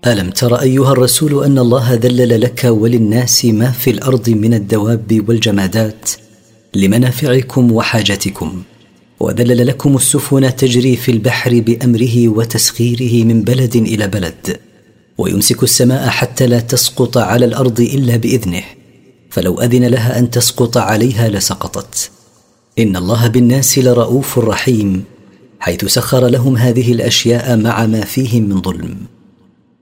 ألم تر أيها الرسول أن الله ذلل لك وللناس ما في الأرض من الدواب والجمادات لمنافعكم وحاجتكم، وذلل لكم السفن تجري في البحر بأمره وتسخيره من بلد إلى بلد، ويمسك السماء حتى لا تسقط على الأرض إلا بإذنه، فلو أذن لها أن تسقط عليها لسقطت. إن الله بالناس لرؤوف رحيم، حيث سخر لهم هذه الأشياء مع ما فيهم من ظلم.